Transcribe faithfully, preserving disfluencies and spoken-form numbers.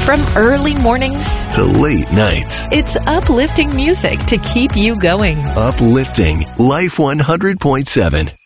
From early mornings to late nights. It's uplifting music to keep you going. Uplifting Life one hundred point seven.